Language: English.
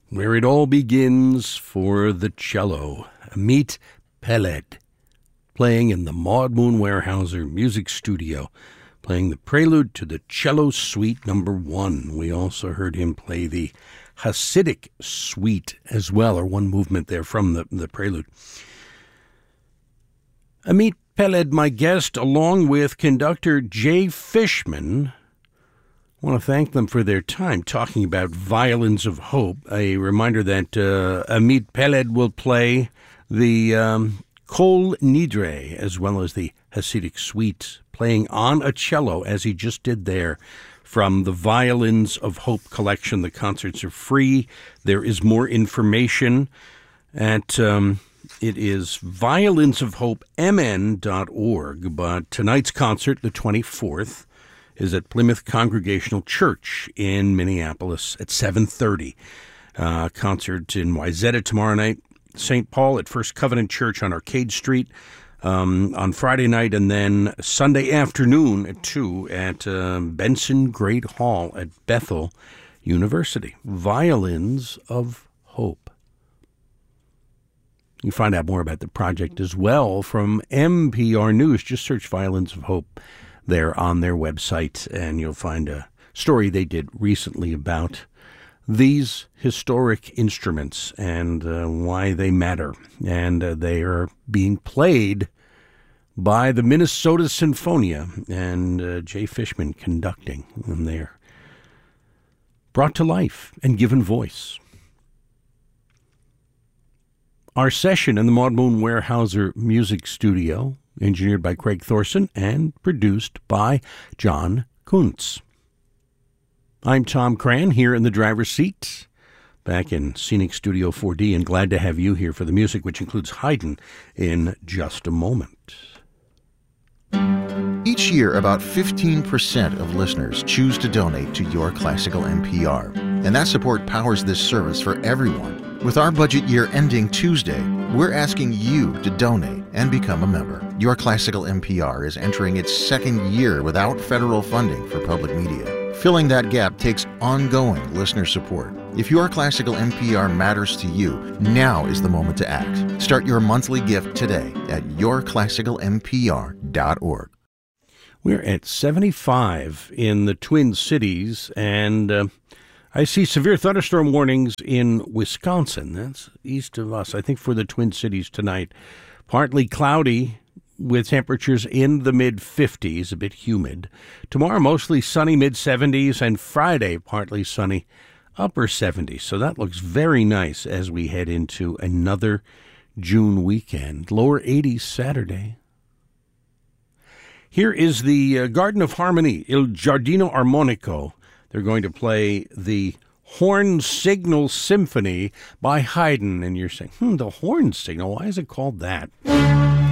Where It All Begins for the cello, Amit Peled, playing in the Maud Moon Weyerhaeuser Music Studio, playing the prelude to the Cello Suite No. 1. We also heard him play the Hasidic Suite as well, or one movement there from the prelude. Amit Peled, my guest, along with conductor Jay Fishman. I want to thank them for their time talking about Violins of Hope. A reminder that Amit Peled will play the Kol Nidre as well as the Hasidic Suite, playing on a cello as he just did there from the Violins of Hope collection. The concerts are free. There is more information at it is violinsofhopemn.org. But tonight's concert, the 24th, is at Plymouth Congregational Church in Minneapolis at 7:30. Concert in Wayzata tomorrow night, St. Paul at First Covenant Church on Arcade Street on Friday night, and then Sunday afternoon at 2 at Benson Great Hall at Bethel University. Violins of Hope. You can find out more about the project as well from NPR News. Just search Violins of Hope there on their website, and you'll find a story they did recently about these historic instruments and why they matter. And they are being played by the Minnesota Sinfonia, and Jay Fishman conducting, and they're brought to life and given voice. Our session in the Maud Moon Weyerhaeuser Music Studio, engineered by Craig Thorson and produced by John Kuntz. I'm Tom Cran here in the driver's seat, back in Scenic Studio 4D, and glad to have you here for the music, which includes Haydn in just a moment. Each year, about 15% of listeners choose to donate to Your Classical NPR, and that support powers this service for everyone. With our budget year ending Tuesday, we're asking you to donate and become a member. Your Classical NPR is entering its second year without federal funding for public media. Filling that gap takes ongoing listener support. If Your Classical NPR matters to you, now is the moment to act. Start your monthly gift today at yourclassicalnpr.org. We're at 75 in the Twin Cities, and I see severe thunderstorm warnings in Wisconsin. That's east of us, I think, for the Twin Cities tonight. Partly cloudy with temperatures in the mid-50s, a bit humid. Tomorrow, mostly sunny, mid-70s, and Friday, partly sunny, upper 70s. So that looks very nice as we head into another June weekend. Lower 80s Saturday. Here is the Garden of Harmony, Il Giardino Armonico. They're going to play the Horn Signal Symphony by Haydn. And you're saying, the Horn Signal, why is it called that?